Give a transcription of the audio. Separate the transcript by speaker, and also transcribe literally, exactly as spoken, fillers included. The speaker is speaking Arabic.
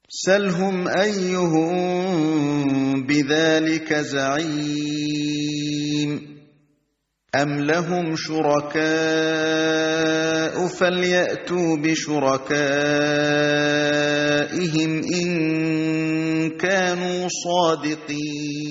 Speaker 1: سَلْهُمْ أَيُّهُم بِذَٰلِكَ زَعِيمٌ أَمْ لَهُمْ شُرَكَاءُ فَلْيَأْتُوا بِشُرَكَائِهِمْ إِن كَانُوا صَادِقِينَ